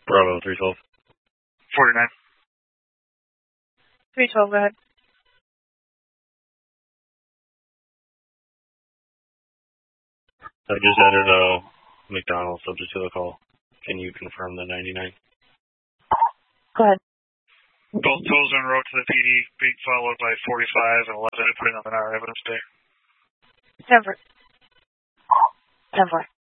Bravo, 312. 49. 312, go ahead. I just added McDonald's subject to the call. Can you confirm the 99? Go ahead. Both tolls en route to the PD, being followed by 45 and 11, putting them in our evidence day. 10-4. 10-4.